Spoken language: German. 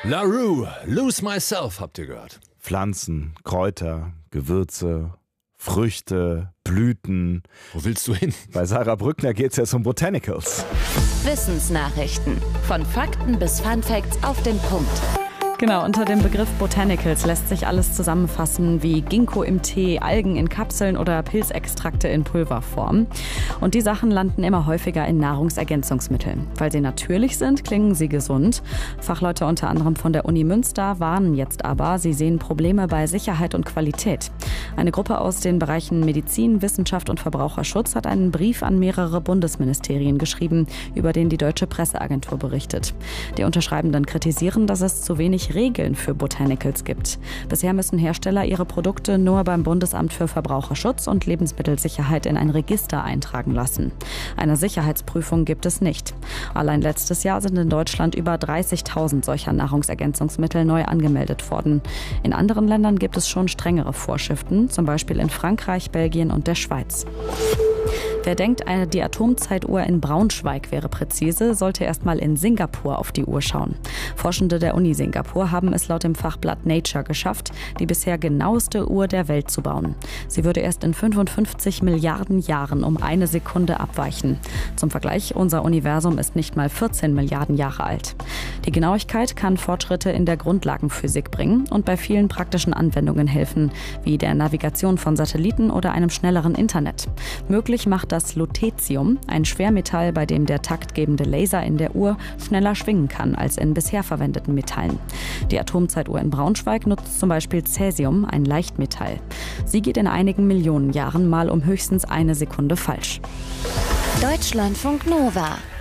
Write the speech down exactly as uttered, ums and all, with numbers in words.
La Rue, Lose Myself, habt ihr gehört? Pflanzen, Kräuter, Gewürze, Früchte, Blüten. Wo willst du hin? Bei Sarah Brückner geht's jetzt um Botanicals. Wissensnachrichten. Von Fakten bis Funfacts auf den Punkt. Genau, unter dem Begriff Botanicals lässt sich alles zusammenfassen wie Ginkgo im Tee, Algen in Kapseln oder Pilzextrakte in Pulverform. Und die Sachen landen immer häufiger in Nahrungsergänzungsmitteln. Weil sie natürlich sind, klingen sie gesund. Fachleute unter anderem von der Uni Münster warnen jetzt aber, sie sehen Probleme bei Sicherheit und Qualität. Eine Gruppe aus den Bereichen Medizin, Wissenschaft und Verbraucherschutz hat einen Brief an mehrere Bundesministerien geschrieben, über den die Deutsche Presseagentur berichtet. Die Unterschreibenden kritisieren, dass es zu wenig Regeln für Botanicals gibt. Bisher müssen Hersteller ihre Produkte nur beim Bundesamt für Verbraucherschutz und Lebensmittelsicherheit in ein Register eintragen lassen. Eine Sicherheitsprüfung gibt es nicht. Allein letztes Jahr sind in Deutschland über dreißigtausend solcher Nahrungsergänzungsmittel neu angemeldet worden. In anderen Ländern gibt es schon strengere Vorschriften, zum Beispiel in Frankreich, Belgien und der Schweiz. Wer denkt, die Atomzeituhr in Braunschweig wäre präzise, sollte erst mal in Singapur auf die Uhr schauen. Forschende der Uni Singapur haben es laut dem Fachblatt Nature geschafft, die bisher genaueste Uhr der Welt zu bauen. Sie würde erst in fünfundfünfzig Milliarden Jahren um eine Sekunde abweichen. Zum Vergleich, unser Universum ist nicht mal vierzehn Milliarden Jahre alt. Die Genauigkeit kann Fortschritte in der Grundlagenphysik bringen und bei vielen praktischen Anwendungen helfen, wie der Navigation von Satelliten oder einem schnelleren Internet. Möglich macht das Lutetium, ein Schwermetall, bei dem der taktgebende Laser in der Uhr schneller schwingen kann als in bisher verwendeten Metallen. Die Atomzeituhr in Braunschweig nutzt zum Beispiel Cäsium, ein Leichtmetall. Sie geht in einigen Millionen Jahren mal um höchstens eine Sekunde falsch. Deutschlandfunk Nova